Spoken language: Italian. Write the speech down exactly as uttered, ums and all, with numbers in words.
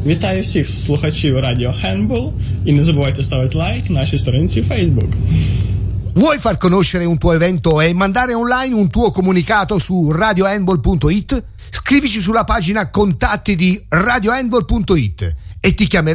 Вітаю всіх слухачів Радіо Handball і не забувайте ставити лайк нашій сторінці Facebook. Vuoi far conoscere un tuo evento e mandare online un tuo comunicato su radio handball punto it? Scrivici sulla pagina contatti di radio handball punto it e ti chiameremo